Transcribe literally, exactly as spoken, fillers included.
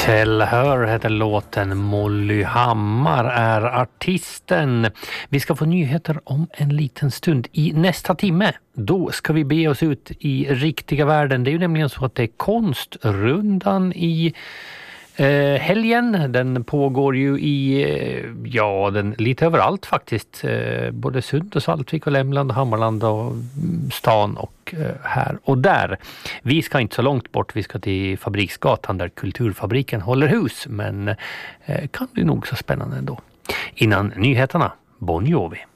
Tellhör heter låten, Molly Hammar är artisten. Vi ska få nyheter om en liten stund. I nästa timme, då ska vi be oss ut i riktiga världen. Det är ju nämligen så att det är konstrundan i eh, helgen. Den pågår ju i, eh, ja, den, lite överallt faktiskt. Eh, både Sund och Saltvik och Lämland och Hammarland och stan och eh, här och där. Vi ska inte så långt bort, vi ska till Fabriksgatan där Kulturfabriken håller hus. Men eh, kan bli nog så spännande ändå. Innan nyheterna, Bon Jovi.